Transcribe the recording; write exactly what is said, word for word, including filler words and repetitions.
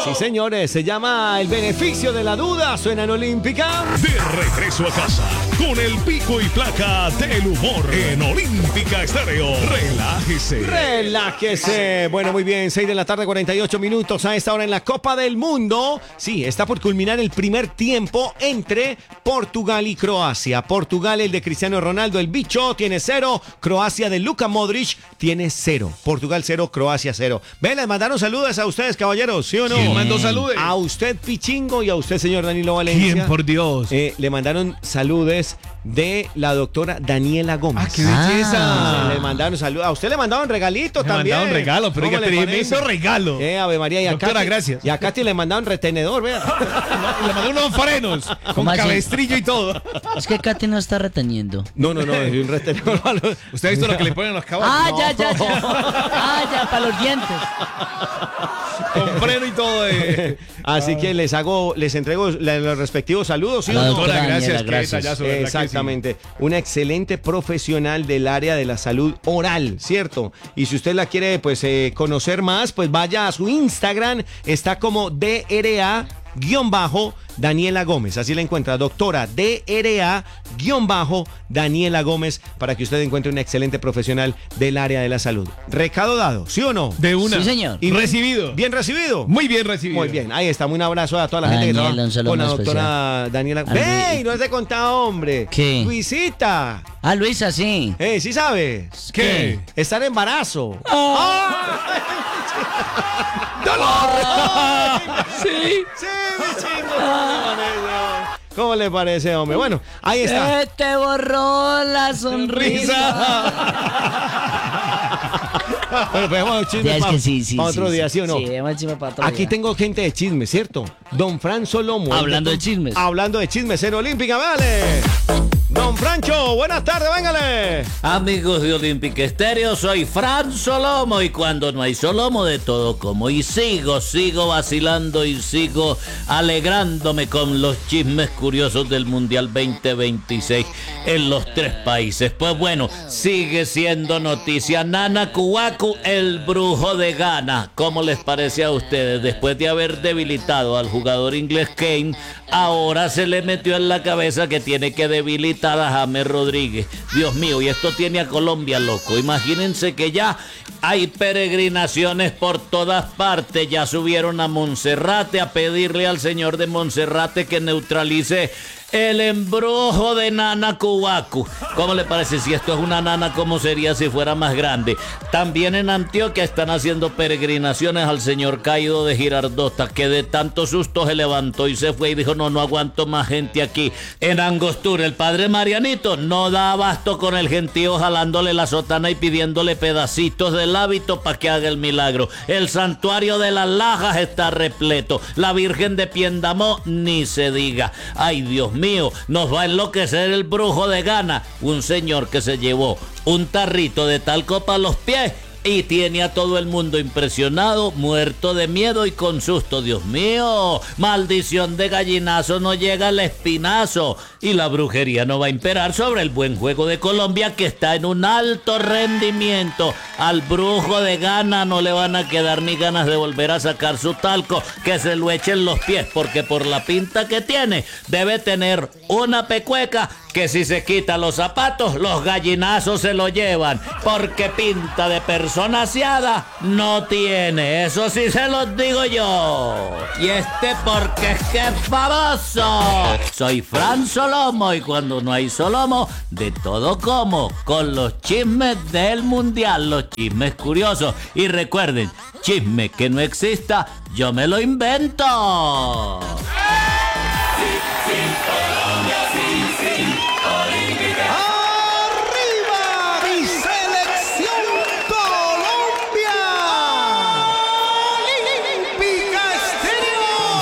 Sí, señores, se llama El beneficio de la duda. Suena en Olímpica. De regreso a casa con el pico y placa del humor en Olímpica Estéreo. Relájese. Relájese. Bueno, muy bien. seis de la tarde, cuarenta y ocho minutos a esta hora en la Copa del Mundo. Sí, está por culminar el primer tiempo entre Portugal y Croacia. Portugal, el de Cristiano Ronaldo, el bicho, tiene cero. Croacia de Luka Modric tiene cero. Portugal cero, Croacia cero. Ven, les mandaron saludos a ustedes, caballeros, ¿sí o no? ¿Quién mandó saludos? A usted, Pichingo, y a usted, señor Danilo Valencia. ¿Quién, por Dios? Eh, le mandaron saludos de la doctora Daniela Gómez. ¡Ah, qué belleza! Ah, le mandaron saludos. A usted le mandaron regalito Le también. mandaron regalo, pero ¿Cómo oiga, le tremendo parece? regalo. Eh, Ave María. Y a Doctora, Katy, gracias. Y a Katy le mandaron retenedor, vea. Le mandó unos frenos con ¿Cómo así? cabestrillo y todo. Es que Katy no está reteniendo. No, no, no, es un retenedor. ¿Usted ha visto lo que le ponen a los caballos? Ah, No, ya, ya, ya. Ah, ya, para los dientes. con freno y todo. Eh. Así que les hago, les entrego la- los respectivos saludos. ¿Sí A la o no? doctora Doctora, gracias. Daniela, qué gracias. detallazo, ¿verdad que sí? Exactamente. Una excelente profesional del área de la salud oral, ¿cierto? Y si usted la quiere, pues, eh, conocer más, pues vaya a su Instagram. Está como D R A guión bajo Daniela Gómez. Así la encuentra, doctora D R A guión bajo Daniela Gómez, para que usted encuentre una excelente profesional del área de la salud. Recado dado, ¿sí o no? De una. Sí, señor. Y recibido. ¿Bien recibido? Muy bien recibido. Muy bien, ahí está. Un abrazo a toda la gente Daniela, que trabaja un saludo con la muy doctora Daniela. Al ¡Ey! Luis. No has de contado, hombre. ¿Qué? Luisita. Ah, Luisa, sí. ¡Ey! ¿Sí sabes? ¿Qué? Estar en embarazo. Sí. Sí, mi chingo. ¿Cómo le parece, hombre? Bueno, ahí está. Eh, te borró la sonrisa. Bueno, pues vamos a chisme Ya, es pa- que sí, sí, pa' otro sí, día, sí. ¿sí o no? Sí, vamos a chisme para otro Aquí día. tengo gente de chisme, ¿cierto? Don Fran Solomo. Hablando el de chismes. Hablando de chismes en Olímpica, vale. Don Francho, buenas tardes, véngale. Amigos de Olímpica Estéreo, soy Fran Solomo y cuando no hay Solomo de todo como y sigo, sigo vacilando y sigo alegrándome con los chismes curiosos del Mundial veinte veintiséis en los tres países. Pues bueno, sigue siendo noticia Nana Kuaku, el brujo de Ghana. ¿Cómo les parece a ustedes? Después de haber debilitado al jugador inglés Kane, ahora se le metió en la cabeza que tiene que debilitar a James Rodríguez. Dios mío, y esto tiene a Colombia loco. Imagínense que ya hay peregrinaciones por todas partes. Ya subieron a Monserrate a pedirle al señor de Monserrate que neutralice el embrujo de Nana Kuaku. ¿Cómo le parece? Si esto es una nana, ¿cómo sería si fuera más grande? También en Antioquia están haciendo peregrinaciones al señor caído de Girardota, que de tanto susto se levantó y se fue y dijo, no, no aguanto más gente aquí. En Angostura, el padre Marianito no da abasto con el gentío jalándole la sotana y pidiéndole pedacitos del hábito para que haga el milagro. El santuario de las Lajas está repleto. La Virgen de Piendamó, ni se diga. Ay, Dios mío. mío, nos va a enloquecer el brujo de Ghana, un señor que se llevó un tarrito de talco para los pies y tiene a todo el mundo impresionado, muerto de miedo y con susto. Dios mío, maldición de gallinazo, no llega el espinazo. Y la brujería no va a imperar sobre el buen juego de Colombia, que está en un alto rendimiento. Al brujo de Ghana no le van a quedar ni ganas de volver a sacar su talco, que se lo echen los pies, porque por la pinta que tiene, debe tener una pecueca que si se quita los zapatos, los gallinazos se lo llevan, porque pinta de persona aseada no tiene, eso sí se los digo yo. Y este porque es que es famoso. Soy Fran Solomo y cuando no hay Solomo, de todo como, con los chismes del mundial, los chismes curiosos. Y recuerden, chisme que no exista, yo me lo invento. Sí, sí, Colombia, sí, sí.